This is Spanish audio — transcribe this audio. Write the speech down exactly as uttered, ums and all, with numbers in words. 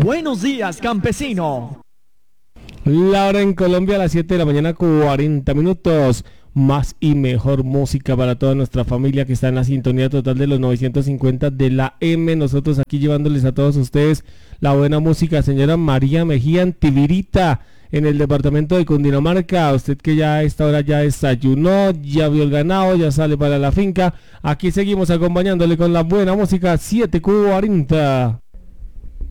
Buenos días, campesino. La hora en Colombia a las siete de la mañana, cuarenta minutos. Más y mejor música para toda nuestra familia que está en la sintonía total de los novecientos cincuenta de la M. Nosotros aquí llevándoles a todos ustedes la buena música. Señora María Mejía Antivirita, en el departamento de Cundinamarca. Usted que ya a esta hora ya desayunó, ya vio el ganado, ya sale para la finca. Aquí seguimos acompañándole con la buena música. Siete cuarenta.